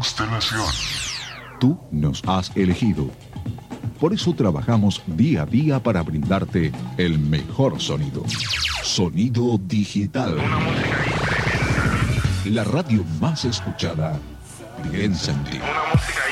constelación. Tú nos has elegido. Por eso trabajamos día a día para brindarte el mejor sonido. Sonido digital. La radio más escuchada. Piensa en ti. Una música